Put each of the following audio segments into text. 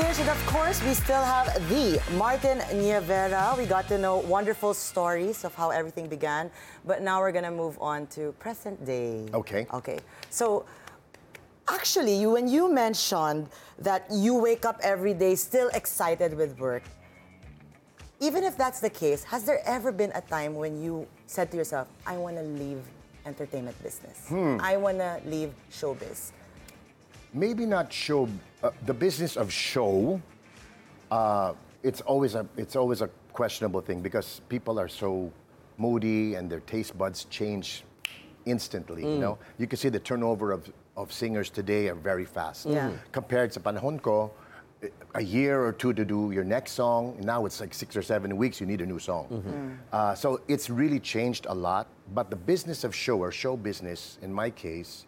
finished, and of course, we still have the Martin Nievera. We got to know wonderful stories of how everything began, but now we're gonna move on to present day. Okay. Okay. So, actually, when you mentioned that you wake up every day still excited with work, even if that's the case, has there ever been a time when you said to yourself, I want to leave entertainment business. I want to leave showbiz? Maybe not show. The business of show. It's always a questionable thing because people are so moody and their taste buds change instantly. You know, you can see the turnover of singers today are very fast. Yeah. Compared sa panahon ko, a year or two to do your next song. Now it's like 6 or 7 weeks. You need a new song. So it's really changed a lot. But the business of show or show business, in my case.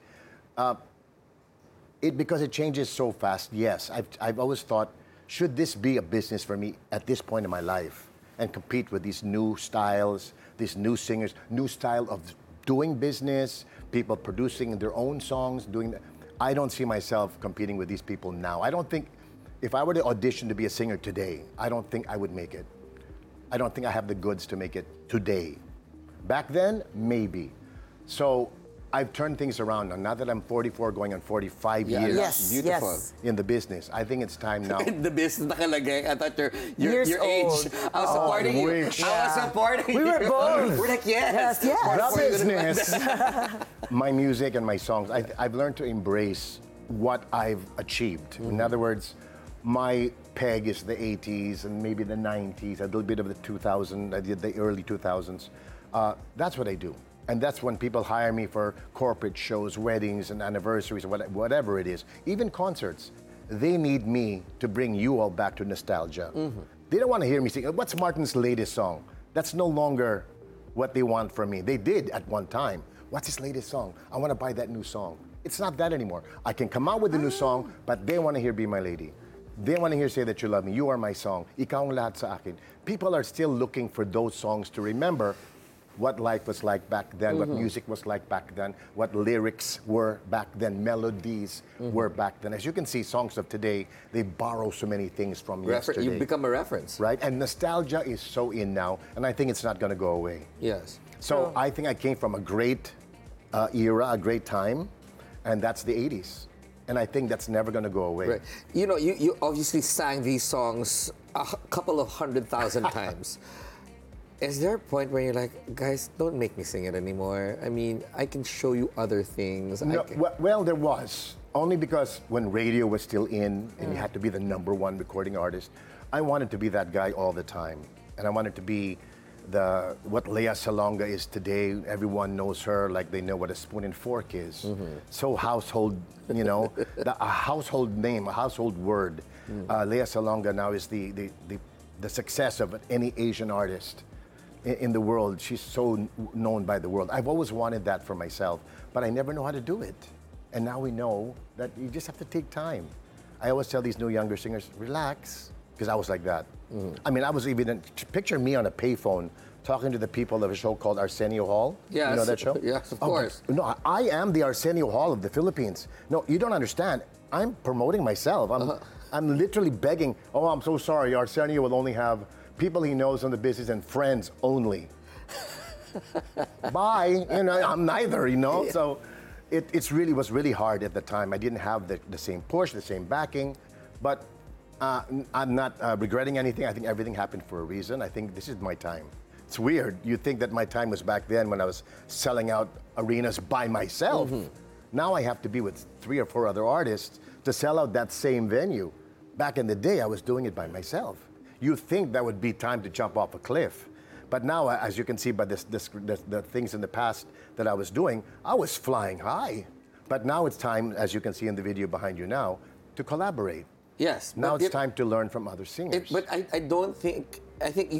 Because it changes so fast, yes. I've always thought, should this be a business for me at this point in my life and compete with these new styles, these new singers, new style of doing business, people producing their own songs, doing that. I don't see myself competing with these people now. I don't think, if I were to audition to be a singer today, I don't think I would make it. I don't think I have the goods to make it today. Back then, maybe. So, I've turned things around now that I'm 44 going on 45 years Yes, Beautiful. yes. in the business. I think it's time now. The business nakalagay. I thought your Years age. old. I was supporting you. wish. I was supporting We you. were both. We're like, yes. Yes, yes. The Support you. business. My music and my songs, I've learned to embrace what I've achieved. In other words, my peg is the 80s and maybe the 90s, a little bit of the 2000s, the early 2000s. That's what I do. And that's when people hire me for corporate shows, weddings and anniversaries, or whatever it is. Even concerts. They need me to bring you all back to nostalgia. They don't want to hear me sing, what's Martin's latest song? That's no longer what they want from me. They did at one time. What's his latest song? I want to buy that new song. It's not that anymore. I can come out with a new song, but they want to hear Be My Lady. They want to hear Say That You Love Me. You Are My Song. Ikaw ang lahat sa akin. People are still looking for those songs to remember what life was like back then, what music was like back then, what lyrics were back then, melodies were back then. As you can see, songs of today, they borrow so many things from yesterday. You become a reference. Right? And nostalgia is so in now, and I think it's not going to go away. Yes. So I think I came from a great era, a great time, and that's the 80s. And I think that's never going to go away. Right. You know, you obviously sang these songs a couple of 100,000 times. Is there a point where you're like, guys, don't make me sing it anymore? I mean, I can show you other things. No, well, there was. Only because when radio was still in and you had to be the #1 recording artist, I wanted to be that guy all the time. And I wanted to be what Lea Salonga is today. Everyone knows her like they know what a spoon and fork is. So household, you know, a household name, a household word. Lea Salonga now is the success of any Asian artist in the world. She's so known by the world. I've always wanted that for myself, but I never know how to do it. And now we know that you just have to take time. I always tell these new younger singers, relax, because I was like that. I mean, I was even, picture me on a payphone talking to the people of a show called Arsenio Hall. Yes. You know that show? Yes, of course. No, I am the Arsenio Hall of the Philippines. No, you don't understand. I'm promoting myself. I'm literally begging, oh, I'm so sorry, Arsenio will only have people he knows in the business and friends only. Bye. You know, I'm neither, you know? Yeah. So it was really hard at the time. I didn't have the same push, the same backing. But I'm not regretting anything. I think everything happened for a reason. I think this is my time. It's weird. You think that my time was back then when I was selling out arenas by myself. Now I have to be with 3 or 4 other artists to sell out that same venue. Back in the day, I was doing it by myself. You think that would be time to jump off a cliff. But now, as you can see by the things in the past that I was doing, I was flying high. But now it's time, as you can see in the video behind you now, to collaborate. Yes. Now it's time to learn from other singers. But I don't think, I think